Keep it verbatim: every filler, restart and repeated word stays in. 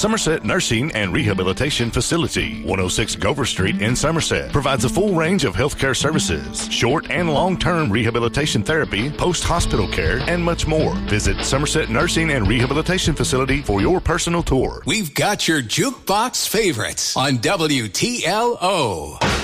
Somerset Nursing and Rehabilitation Facility, one oh six Gover Street in Somerset, provides a full range of healthcare services, short and long-term rehabilitation therapy, post-hospital care, and much more. Visit Somerset Nursing and Rehabilitation Facility for your personal tour. We've got your jukebox favorites on W T L O.